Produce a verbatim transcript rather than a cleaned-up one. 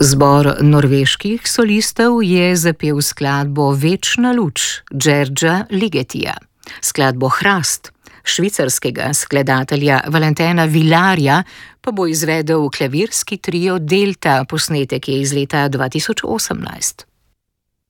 Zbor norveških solistov je zapel skladbo Večna luč Đerđa Ligetija, skladbo Hrast švicarskega skladatelja Valentena Vilarja pa bo izvedel klavirski trio Delta, posnetek je iz leta dva tisoč osemnajst.